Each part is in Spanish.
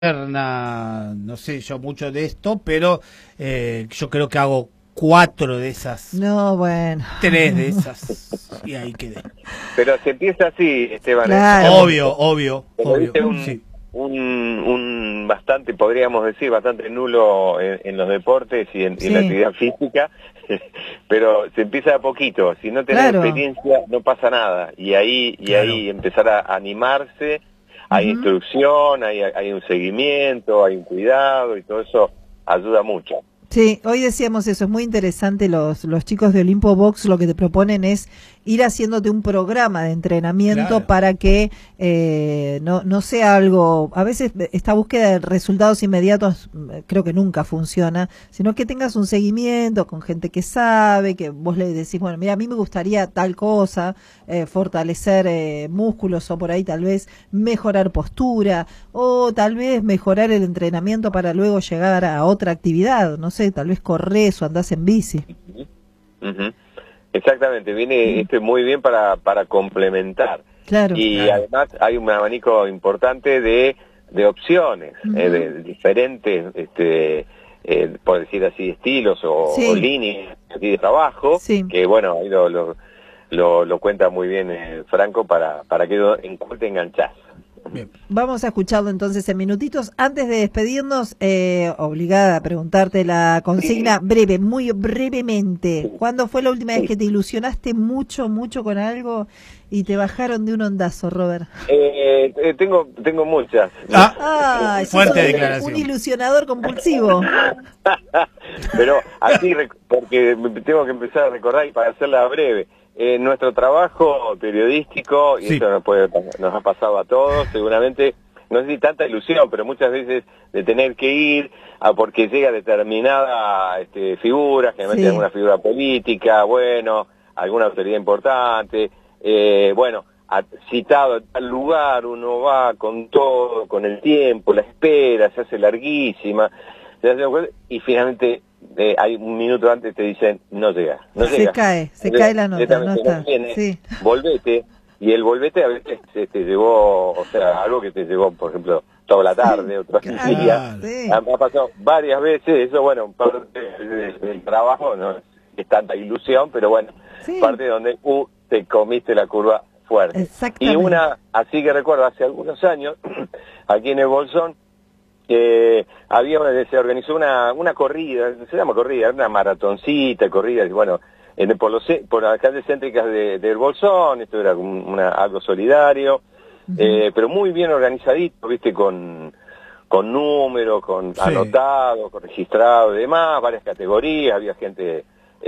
no sé yo mucho de esto, pero yo creo que hago 4 de esas. No, bueno. 3 de esas. Y ahí quedé. Pero se empieza así, Esteban. Claro. Obvio. Sí. Un bastante, podríamos decir, bastante nulo en los deportes y en la actividad física, pero se empieza a poquito. Si no tenés experiencia, no pasa nada. Y ahí empezar a animarse. Hay instrucción, hay un seguimiento, hay un cuidado y todo eso ayuda mucho. Sí, hoy decíamos eso, es muy interesante, los chicos de Olimpo Box lo que te proponen es ir haciéndote un programa de entrenamiento para que no sea algo, a veces esta búsqueda de resultados inmediatos creo que nunca funciona, sino que tengas un seguimiento con gente que sabe, que vos le decís, bueno, mira, a mí me gustaría tal cosa, fortalecer músculos o por ahí tal vez mejorar postura o tal vez mejorar el entrenamiento para luego llegar a otra actividad, no sé, tal vez corres o andás en bici. Exactamente, viene muy bien para complementar. Claro. Y además hay un abanico importante de opciones, de diferentes, por decir así, estilos o líneas de trabajo, que bueno, ahí lo cuenta muy bien Franco para que te enganchás. Bien. Vamos a escucharlo entonces en minutitos. Antes de despedirnos, obligada a preguntarte la consigna breve, muy brevemente. ¿Cuándo fue la última vez que te ilusionaste mucho con algo y te bajaron de un ondazo, Robert? Tengo muchas. Fuerte declaración. Un ilusionador compulsivo. Pero así, porque tengo que empezar a recordar y para hacerla breve. Nuestro trabajo periodístico, y eso nos ha pasado a todos, seguramente, no sé si tanta ilusión, pero muchas veces de tener que ir porque llega determinada figura, generalmente alguna figura política, bueno, alguna autoridad importante, citado en tal lugar, uno va con todo, con el tiempo, la espera, se hace larguísima, y finalmente hay un minuto antes te dicen no llega. Se cae la nota, no está. Volvete, y el volvete a veces te llevó, o sea, algo que te llevó, por ejemplo, toda la tarde, otros días. Ha pasado varias veces, eso bueno, parte del trabajo no es tanta ilusión, pero bueno, parte donde te comiste la curva fuerte. Y una, así que recuerdo, hace algunos años, aquí en el Bolsón, se organizó una corrida, se llama corrida, una maratoncita, corrida, y bueno, por las calles céntricas del Bolsón, esto era algo solidario, pero muy bien organizadito, viste, con números, con anotados, con registrados y demás, varias categorías, había gente,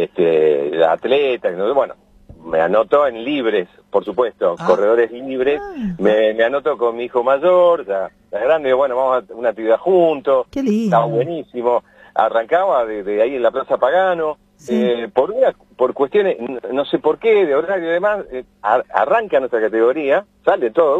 atleta, bueno, me anotó en libres, por supuesto, corredores libres, me anotó con mi hijo mayor, ya grande, bueno, vamos a una actividad juntos, estaba buenísimo, arrancaba de ahí en la Plaza Pagano, por cuestiones, no sé por qué, de horario y demás, arranca nuestra categoría, sale todo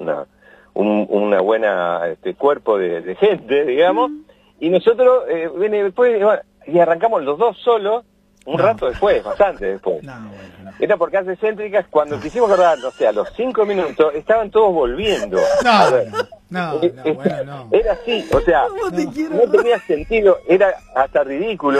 una buena cuerpo de gente, digamos, y nosotros, viene después, y arrancamos los dos solos, un rato después, bastante después. Era por calles céntricas, cuando quisimos acordar, o sea, a los 5 minutos, estaban todos volviendo. No. Era así, o sea, no tenía sentido, era hasta ridículo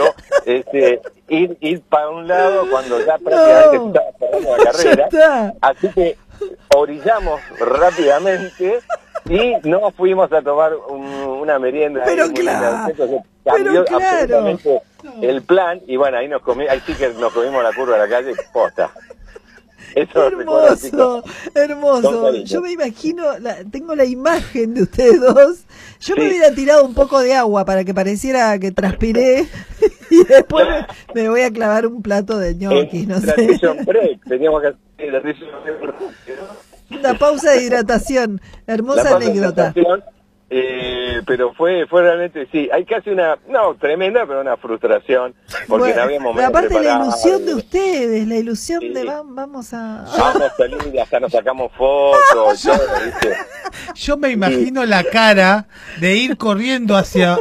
ir para un lado cuando ya prácticamente estaba cerrando la carrera. Así que orillamos rápidamente y nos fuimos a tomar una merienda. Pero claro. Absolutamente el plan, y bueno, ahí sí que nos comimos la curva de la calle, posta. Eso hermoso. Yo me imagino, tengo la imagen de ustedes dos. Yo me hubiera tirado un poco de agua para que pareciera que transpiré y después me voy a clavar un plato de ñoquis, no sé. Teníamos que hacer una pausa de hidratación. Hermosa anécdota. Pero fue realmente, hay casi tremenda, pero una frustración, porque no habíamos pero aparte la ilusión de ustedes, la ilusión de vamos a salir y hasta nos sacamos fotos, todo, ¿viste? Yo me imagino la cara de ir corriendo hacia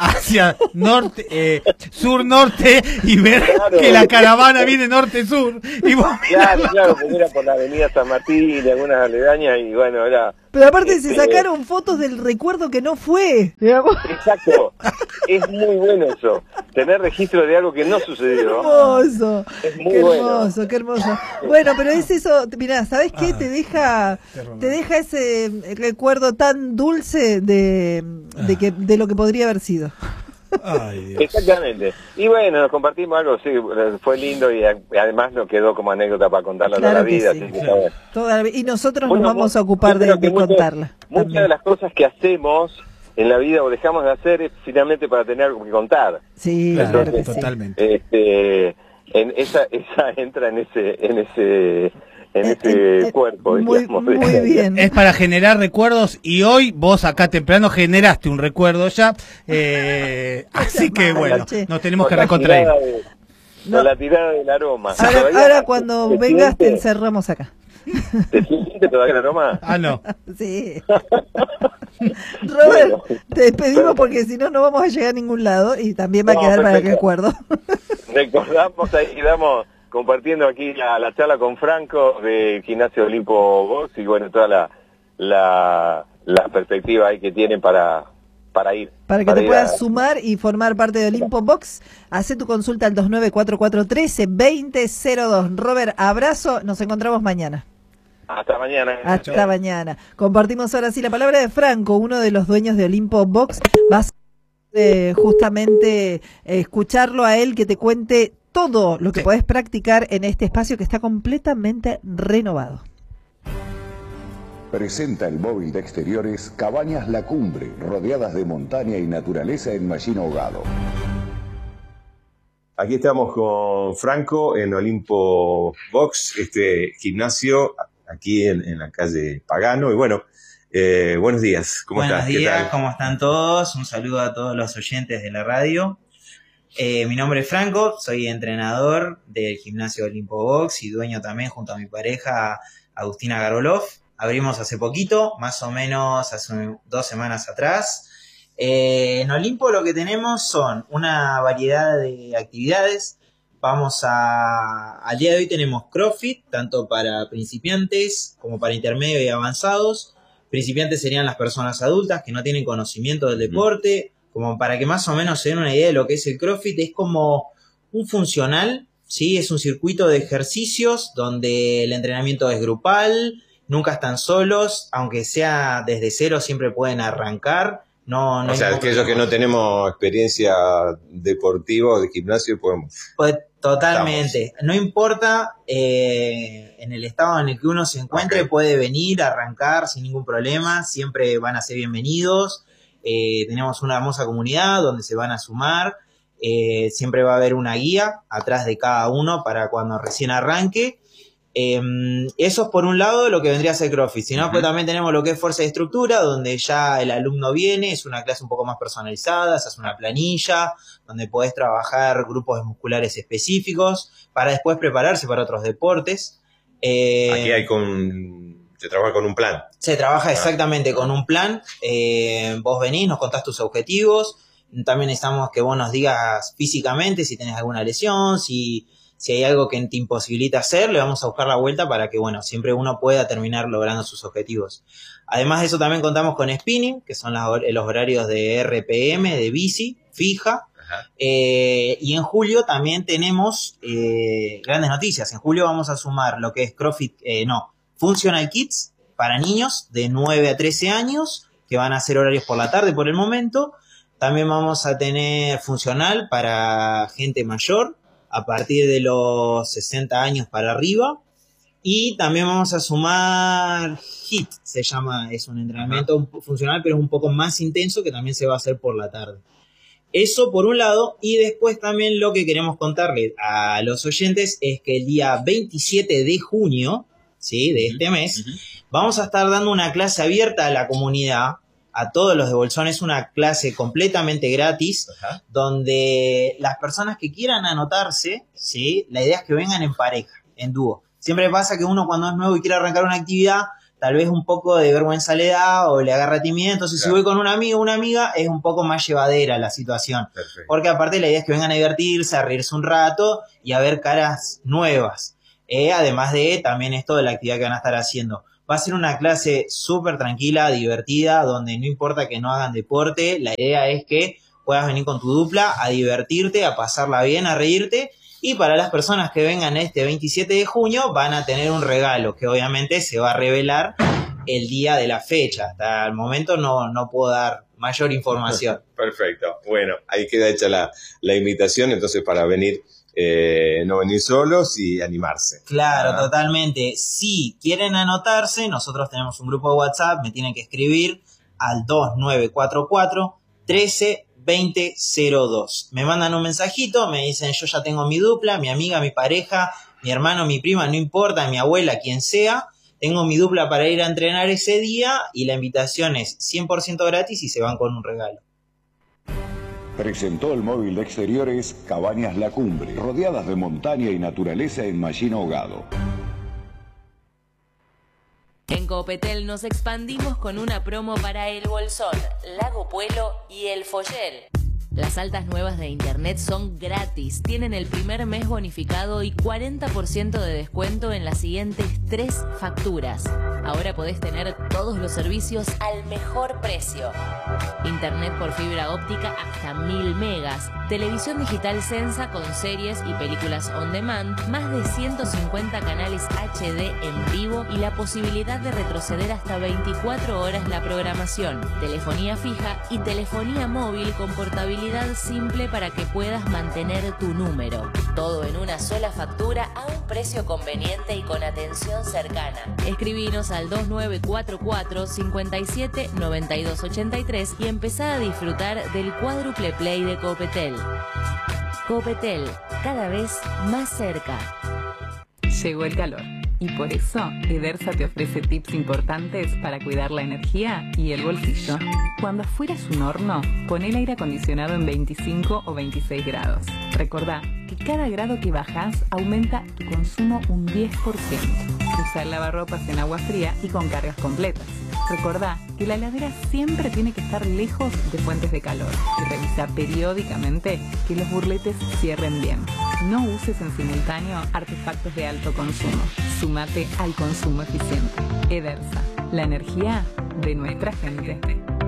norte, sur-norte y ver que la caravana viene norte-sur. Y vos claro, porque era por la avenida San Martín y algunas aledañas, y bueno, era Pero aparte se sacaron fotos del recuerdo que no fue. Exacto. Es muy bueno eso. Tener registro de algo que no sucedió. Hermoso. Es muy qué bueno. hermoso, qué hermoso. Bueno, pero es eso, mirá, ¿sabés qué? Te deja ese recuerdo tan dulce de lo que podría haber sido. Ay, Dios. Exactamente. Y bueno, nos compartimos algo, sí, fue lindo y además nos quedó como anécdota para contarla toda la vida. Sí. Así que, bueno. Y nosotros nos vamos a ocupar de contarla. Muchas de las cosas que hacemos en la vida o dejamos de hacer es finalmente para tener algo que contar. Sí, claro que totalmente. Esa entra en ese cuerpo, digamos. Muy bien. Es para generar recuerdos y hoy vos acá temprano generaste un recuerdo ya, así que bueno, nos tenemos que recontraer. Con la tirada del aroma. Ahora cuando vengas te encerramos acá. ¿Te sientes todavía el aroma? Ah, no. Sí. Robert, te despedimos porque si no, no vamos a llegar a ningún lado y también va a quedar para el recuerdo. Recordamos, ahí quedamos compartiendo aquí la charla con Franco de Gimnasio Olimpo Box y bueno, toda la perspectiva ahí que tienen para ir. Para que te puedas sumar y formar parte de Olimpo Box, hace tu consulta al 294413-2002. Robert, abrazo, nos encontramos mañana. Hasta mañana. Hasta mañana. Compartimos ahora sí la palabra de Franco, uno de los dueños de Olimpo Box. Vas justamente escucharlo a él que te cuente todo lo que podés practicar en este espacio que está completamente renovado. Presenta el móvil de exteriores Cabañas La Cumbre, rodeadas de montaña y naturaleza en Machín Ahogado. Aquí estamos con Franco en Olimpo Box, este gimnasio aquí en la calle Pagano. Y bueno, buenos días, ¿cómo estás? Buenos días, ¿cómo están todos? Un saludo a todos los oyentes de la radio. Mi nombre es Franco, soy entrenador del gimnasio Olimpo Box y dueño también junto a mi pareja Agustina Garolov. Abrimos hace poquito, más o menos hace 2 semanas atrás. En Olimpo lo que tenemos son una variedad de actividades. Al día de hoy tenemos CrossFit, tanto para principiantes como para intermedio y avanzados. Principiantes serían las personas adultas que no tienen conocimiento del deporte. Como para que más o menos se den una idea de lo que es el CrossFit, es como un funcional, ¿sí? Es un circuito de ejercicios donde el entrenamiento es grupal, nunca están solos, aunque sea desde cero siempre pueden arrancar. No o sea, aquellos que no tenemos experiencia deportiva o de gimnasio podemos. Pues, totalmente. No importa en el estado en el que uno se encuentre, puede venir, arrancar sin ningún problema, siempre van a ser bienvenidos. Tenemos una hermosa comunidad donde se van a sumar. Siempre va a haber una guía atrás de cada uno para cuando recién arranque. Eso es por un lado lo que vendría a ser CrossFit. Si no, pues también tenemos lo que es fuerza y estructura, donde ya el alumno viene, es una clase un poco más personalizada, se hace una planilla, donde podés trabajar grupos musculares específicos para después prepararse para otros deportes. Aquí se trabaja con un plan. Se trabaja exactamente con un plan. Vos venís, nos contás tus objetivos. También necesitamos que vos nos digas físicamente si tenés alguna lesión, si hay algo que te imposibilita hacer, le vamos a buscar la vuelta para que, bueno, siempre uno pueda terminar logrando sus objetivos. Además de eso, también contamos con spinning, que son los horarios de RPM, de bici, fija. Y en julio también tenemos grandes noticias. En julio vamos a sumar lo que es CrossFit, Functional Kids para niños de 9 a 13 años, que van a ser horarios por la tarde por el momento. También vamos a tener funcional para gente mayor, a partir de los 60 años para arriba. Y también vamos a sumar HIIT, se llama, es un entrenamiento funcional, pero es un poco más intenso, que también se va a hacer por la tarde. Eso por un lado, y después también lo que queremos contarle a los oyentes es que el día 27 de junio, ¿sí?, de este mes, vamos a estar dando una clase abierta a la comunidad, a todos los de Bolsón. Es una clase completamente gratis, donde las personas que quieran anotarse, ¿sí?, la idea es que vengan en pareja, en dúo. Siempre pasa que uno cuando es nuevo y quiere arrancar una actividad, tal vez un poco de vergüenza le da o le agarra timidez. Entonces, si voy con un amigo o una amiga, es un poco más llevadera la situación. Perfecto. Porque aparte la idea es que vengan a divertirse, a reírse un rato y a ver caras nuevas. Además de también esto de la actividad que van a estar haciendo. Va a ser una clase súper tranquila, divertida, donde no importa que no hagan deporte, la idea es que puedas venir con tu dupla a divertirte, a pasarla bien, a reírte. Y para las personas que vengan este 27 de junio van a tener un regalo que obviamente se va a revelar el día de la fecha. Hasta el momento no puedo dar mayor información. Perfecto. Bueno, ahí queda hecha la invitación entonces para venir, no venir solos y animarse. Claro, totalmente. Si quieren anotarse, nosotros tenemos un grupo de WhatsApp, me tienen que escribir al 2944 13 2002. Me mandan un mensajito, me dicen yo ya tengo mi dupla, mi amiga, mi pareja, mi hermano, mi prima, no importa, mi abuela, quien sea, tengo mi dupla para ir a entrenar ese día y la invitación es 100% gratis y se van con un regalo. Presentó el móvil de exteriores Cabañas La Cumbre, rodeadas de montaña y naturaleza en Mallín Ahogado. En Copetel nos expandimos con una promo para El Bolsón, Lago Puelo y El Follel. Las altas nuevas de internet son gratis, tienen el primer mes bonificado y 40% de descuento en las siguientes 3 facturas. Ahora podés tener todos los servicios al mejor precio. Internet por fibra óptica hasta 1000 megas, televisión digital Sensa con series y películas on demand, más de 150 canales HD en vivo y la posibilidad de retroceder hasta 24 horas la programación, telefonía fija y telefonía móvil con portabilidad simple para que puedas mantener tu número. Todo en una sola factura a un precio conveniente y con atención cercana. Escribinos al 2944 57 92 83 y empezá a disfrutar del cuádruple play de Copetel. Copetel, cada vez más cerca. Llegó el calor y por eso Edersa te ofrece tips importantes para cuidar la energía y el bolsillo. Cuando afuera es un horno, pon el aire acondicionado en 25 o 26 grados. Recordá que cada grado que bajas aumenta tu consumo un 10%. Usa el lavarropas en agua fría y con cargas completas. Recordá que la heladera siempre tiene que estar lejos de fuentes de calor y revisa periódicamente que los burletes cierren bien. No uses en simultáneo artefactos de alto consumo. Súmate al consumo eficiente. Edersa, la energía de nuestra gente.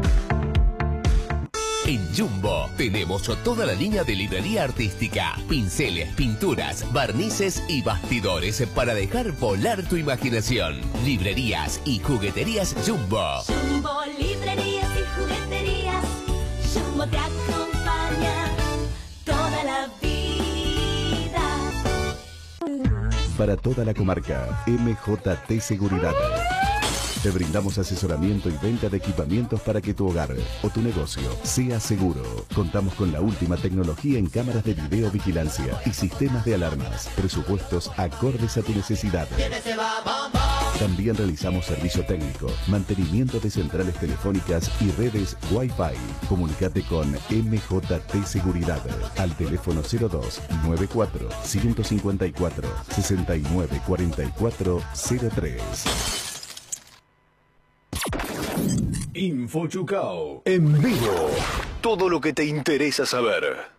En Jumbo tenemos toda la línea de librería artística, pinceles, pinturas, barnices y bastidores para dejar volar tu imaginación. Librerías y jugueterías Jumbo. Jumbo, librerías y jugueterías. Jumbo te acompaña toda la vida. Para toda la comarca, MJT Seguridad. Te brindamos asesoramiento y venta de equipamientos para que tu hogar o tu negocio sea seguro. Contamos con la última tecnología en cámaras de videovigilancia y sistemas de alarmas. Presupuestos acordes a tu necesidad. También realizamos servicio técnico, mantenimiento de centrales telefónicas y redes Wi-Fi. Comunicate con MJT Seguridad al teléfono 02 94 154 69 44 03. Info Chucao en vivo. Todo lo que te interesa saber.